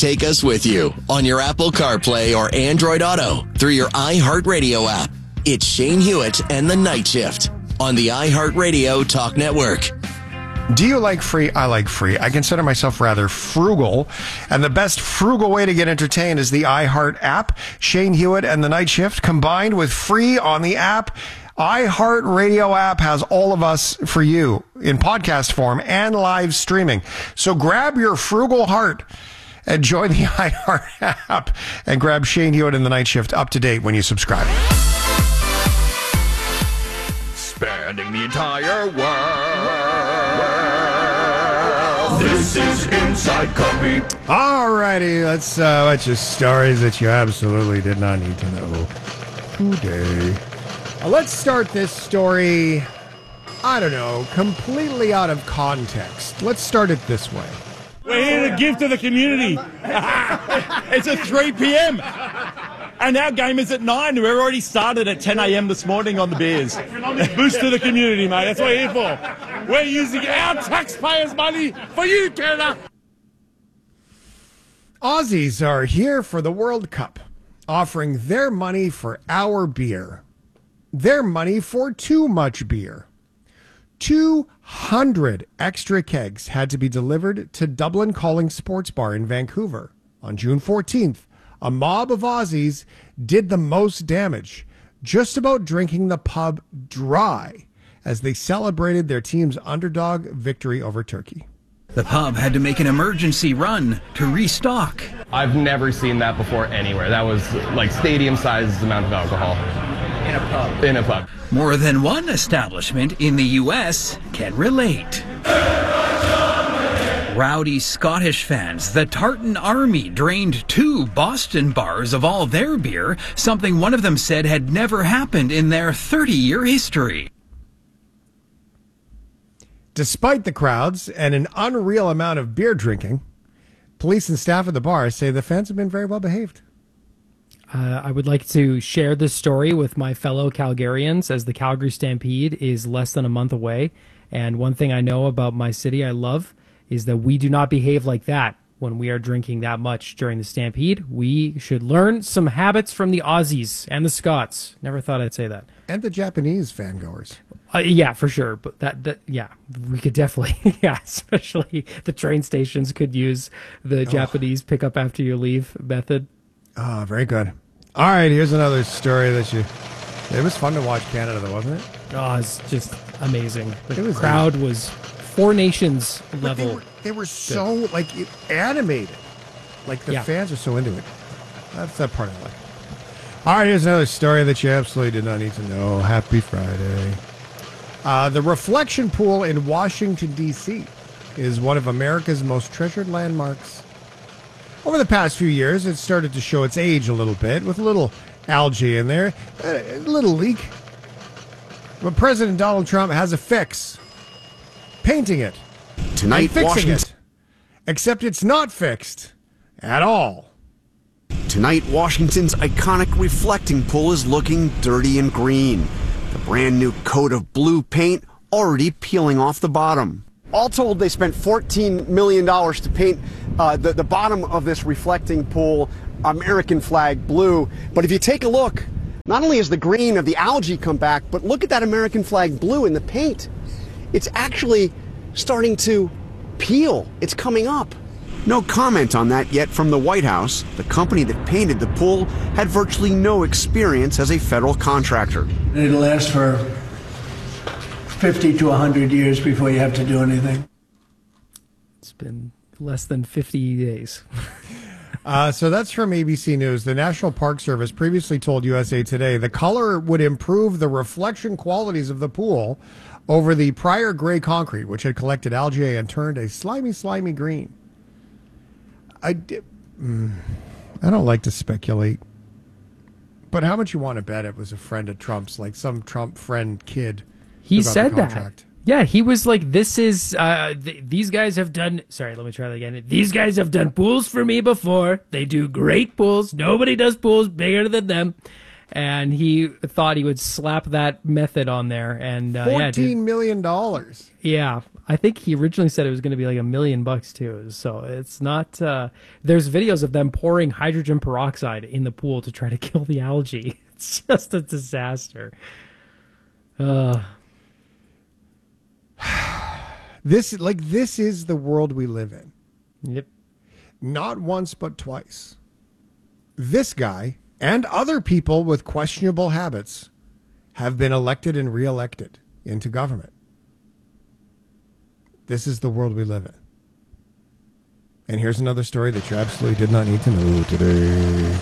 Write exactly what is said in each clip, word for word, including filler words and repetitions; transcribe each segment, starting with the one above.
Take us with you on your Apple CarPlay or Android Auto through your iHeartRadio app. It's Shane Hewitt and the Night Shift on the iHeartRadio Talk Network. Do you like free? I like free. I consider myself rather frugal. And the best frugal way to get entertained is the iHeart app. Shane Hewitt and the Night Shift combined with free on the app. iHeartRadio app has all of us for you in podcast form and live streaming. So grab your frugal heart and join the iHeart app and grab Shane Hewitt and the Night Shift up to date when you subscribe. Spanning the entire world. This is Inside Copy. All righty, let's uh, watch the stories that you absolutely did not need to know today. Uh, let's start this story, I don't know, completely out of context. Let's start it this way. We're here to give to the community. It's at three p.m. and our game is at nine. We're already started at ten a.m. this morning on the beers. Boost to the community, mate. That's what we're here for. We're using our taxpayers' money for you, Canada. Aussies are here for the World Cup, offering their money for our beer. Their money for too much beer. two hundred extra kegs had to be delivered to Dublin Calling Sports Bar in Vancouver. On June fourteenth, a mob of Aussies did the most damage, just about drinking the pub dry as they celebrated their team's underdog victory over Turkey. The pub had to make an emergency run to restock. I've never seen that before anywhere. That was like stadium-sized amount of alcohol. In a pub. In a pub. More than one establishment in the U S can relate. Rowdy Scottish fans, the Tartan Army drained two Boston bars of all their beer, something one of them said had never happened in their thirty-year history. Despite the crowds and an unreal amount of beer drinking, police and staff at the bar say the fans have been very well behaved. Uh, I would like to share this story with my fellow Calgarians as the Calgary Stampede is less than a month away. And one thing I know about my city I love is that we do not behave like that when we are drinking that much during the Stampede. We should learn some habits from the Aussies and the Scots. Never thought I'd say that. And the Japanese fangoers. Uh, yeah, for sure. But that, that, yeah, we could definitely, yeah, especially the train stations could use the oh. Japanese pick up after you leave method. Oh, very good. All right, here's another story that you... It was fun to watch Canada, though, wasn't it? Oh, it's just amazing. The it was crowd amazing. was Four Nations level. They were, they were so, like, animated. Like, the yeah. fans are so into it. That's that part I like. All right, here's another story that you absolutely did not need to know. Happy Friday. Uh, the Reflection Pool in Washington, D C is one of America's most treasured landmarks. Over the past few years, it's started to show its age a little bit, with a little algae in there, a little leak. But President Donald Trump has a fix. Painting it. Tonight, fixing Washington. it. Except it's not fixed. At all. Tonight, Washington's iconic reflecting pool is looking dirty and green. The brand new coat of blue paint already peeling off the bottom. All told, they spent fourteen million dollars to paint uh, the, the bottom of this reflecting pool American flag blue. But if you take a look, not only has the green of the algae come back, but look at that American flag blue in the paint. It's actually starting to peel. It's coming up. No comment on that yet from the White House. The company that painted the pool had virtually no experience as a federal contractor. It'll last for fifty to one hundred years before you have to do anything. It's been less than fifty days. uh, so that's from A B C News. The National Park Service previously told U S A Today the color would improve the reflection qualities of the pool over the prior gray concrete, which had collected algae and turned a slimy, slimy green. I, mm, I don't like to speculate, but how much you want to bet it was a friend of Trump's, like some Trump friend kid? He said that. Yeah, he was like, this is, uh, th- these guys have done, sorry, let me try that again. These guys have done pools for me before. They do great pools. Nobody does pools bigger than them. and he thought he would slap that method on there. And uh, fourteen yeah, million dollars. Yeah, I think he originally said it was going to be like a million bucks too. So it's not. Uh, there's videos of them pouring hydrogen peroxide in the pool to try to kill the algae. It's just a disaster. Uh. This like this is the world we live in. Yep. Not once but twice. This guy and other people with questionable habits have been elected and reelected into government. This is the world we live in. And here's another story that you absolutely did not need to know today.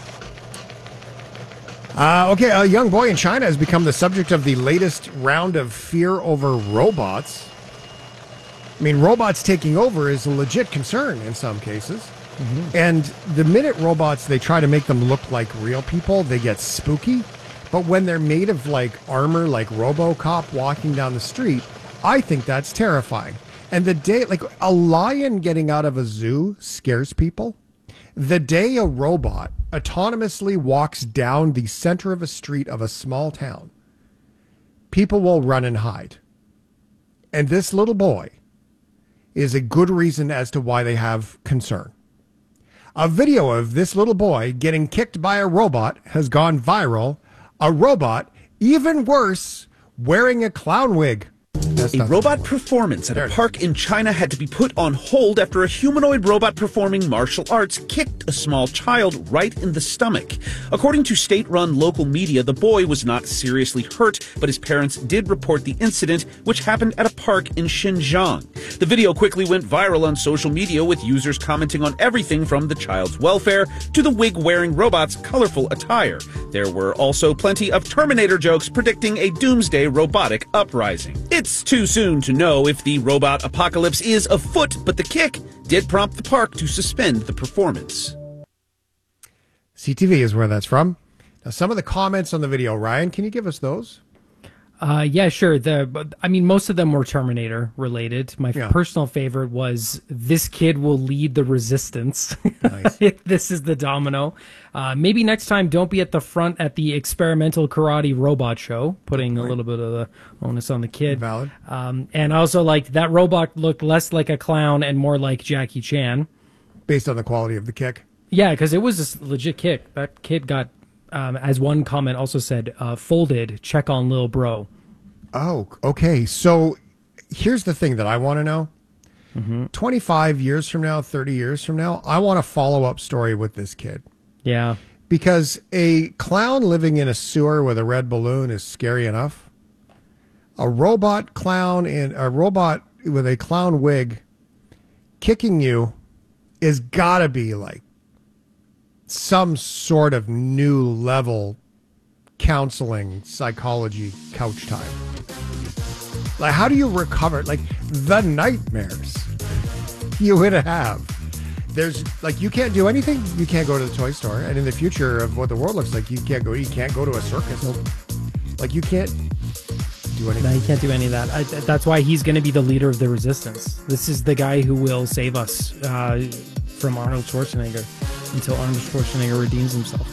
Uh, okay, a young boy in China has become the subject of the latest round of fear over robots. I mean, robots taking over is a legit concern in some cases. Mm-hmm. And the minute robots, they try to make them look like real people, they get spooky. But when they're made of like armor, like RoboCop walking down the street, I think that's terrifying. And the day, like a lion getting out of a zoo scares people. The day a robot autonomously walks down the center of a street of a small town, people will run and hide. And this little boy is a good reason as to why they have concern. A video of this little boy getting kicked by a robot has gone viral. A robot, even worse, wearing a clown wig. A robot performance at a park in China had to be put on hold after a humanoid robot performing martial arts kicked a small child right in the stomach. According to state-run local media, the boy was not seriously hurt, but his parents did report the incident, which happened at a park in Xinjiang. The video quickly went viral on social media, with users commenting on everything from the child's welfare to the wig-wearing robot's colorful attire. There were also plenty of Terminator jokes predicting a doomsday robotic uprising. It's too soon to know if the robot apocalypse is afoot, but the kick did prompt the park to suspend the performance. C T V is where that's from. Now, some of the comments on the video, Ryan, can you give us those? Uh, yeah, sure. The, I mean, most of them were Terminator related. My yeah. personal favorite was "This kid will lead the resistance." Nice. This is the domino. Uh, maybe next time, don't be at the front at the experimental karate robot show, putting right. a little bit of the onus on the kid. Valid. Um, and I also liked that robot looked less like a clown and more like Jackie Chan. Based on the quality of the kick? Yeah, because it was a legit kick. That kid got, um, as one comment also said, uh, folded, check on Lil Bro. Oh, okay. So here's the thing that I want to know. Mm-hmm. twenty-five years from now, thirty years from now, I want a follow-up story with this kid. Yeah. Because a clown living in a sewer with a red balloon is scary enough. A robot clown in a robot with a clown wig kicking you is gotta be like some sort of new level counseling psychology couch time. Like, how do you recover? Like, the nightmares you would have. There's like, you can't do anything. You can't go to the toy store, and in the future of what the world looks like, you can't go. You can't go to a circus. Nope. Like, you can't do anything. No, you can't do any of that. I, that's why he's going to be the leader of the resistance. This is the guy who will save us uh, from Arnold Schwarzenegger until Arnold Schwarzenegger redeems himself.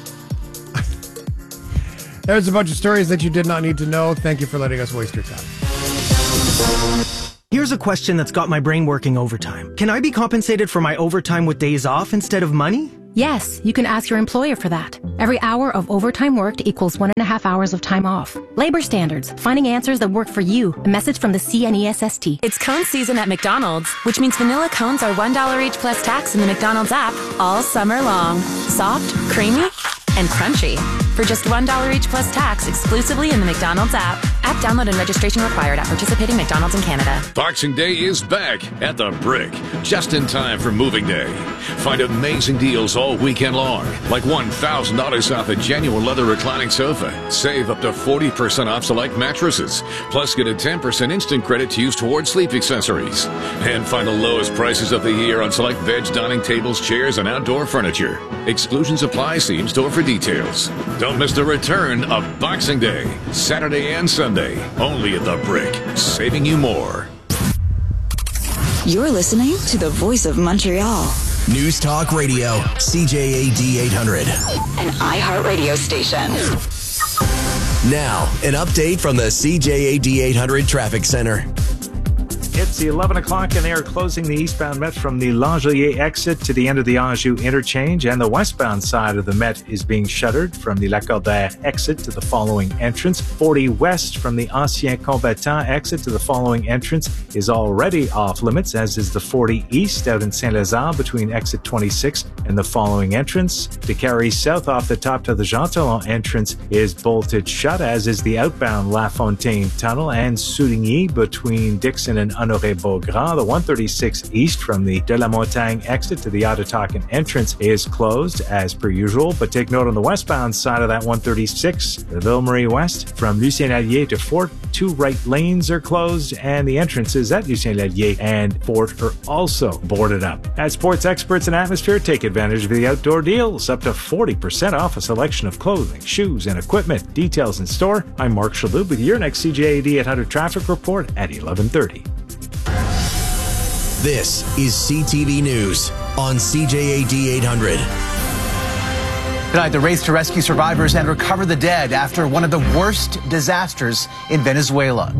There's a bunch of stories that you did not need to know. Thank you for letting us waste your time. Here's a question that's got my brain working overtime. Can I be compensated for my overtime with days off instead of money? Yes, you can ask your employer for that. Every hour of overtime worked equals one and a half hours of time off. Labor standards, finding answers that work for you. A message from the C N E S S T. It's cone season at McDonald's, which means vanilla cones are one dollar each plus tax in the McDonald's app all summer long. Soft, creamy, and crunchy. For just one dollar each plus tax exclusively in the McDonald's app. App download and registration required at participating McDonald's in Canada. Boxing Day is back at the Brick, just in time for moving day. Find amazing deals all weekend long, like one thousand dollars off a genuine leather reclining sofa. Save up to forty percent off select mattresses. Plus, get a ten percent instant credit to use towards sleep accessories. And find the lowest prices of the year on select beds, dining tables, chairs, and outdoor furniture. Exclusions apply. See in store for details. Don't miss the return of Boxing Day, Saturday and Sunday. Only at the Brick, saving you more. You're listening to the Voice of Montreal, News Talk Radio, C J A D eight hundred. An iHeartRadio station. Now, an update from the C J A D eight hundred Traffic Center. It's the eleven o'clock, and they are closing the eastbound Met from the L'Angelier exit to the end of the Anjou interchange, and the westbound side of the Met is being shuttered from the Lacordaire exit to the following entrance. forty west from the Ancien Combattant exit to the following entrance is already off limits, as is the forty east out in Saint-Lazare between exit twenty-six and the following entrance. To carry south off the top to the Jean Talon entrance is bolted shut, as is the outbound La Fontaine tunnel, and Souvigny between Dixon and Honoré-Beaugrand. The one thirty-six east from the De la Montagne exit to the Ottatakin entrance is closed as per usual, but take note on the westbound side of that one thirty-six, the Ville-Marie West from Lucien Lallier to Fort, two right lanes are closed, and the entrances at Lucien Lallier and Fort are also boarded up. At Sports Experts and Atmosphere, take advantage of the outdoor deals, up to forty percent off a selection of clothing, shoes, and equipment. Details in store. I'm Mark Shalhoub with your next C J A D eight hundred traffic report at eleven thirty. This is C T V News on C J A D eight hundred. Tonight, the race to rescue survivors and recover the dead after one of the worst disasters in Venezuela.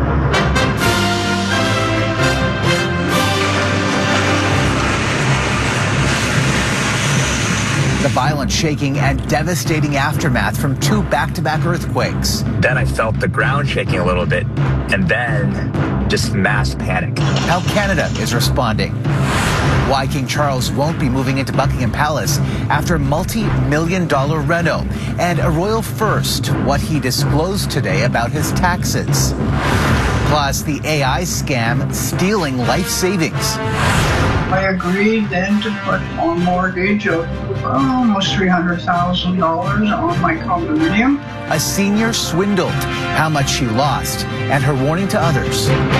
The violent shaking and devastating aftermath from two back-to-back earthquakes. Then I felt the ground shaking a little bit, and then just mass panic. How Canada is responding. Why King Charles won't be moving into Buckingham Palace after a multi-million dollar reno. And a royal first, what he disclosed today about his taxes. Plus, the A I scam stealing life savings. I agreed then to put a mortgage of almost three hundred thousand dollars on my condominium. A senior swindled, how much she lost, and her warning to others.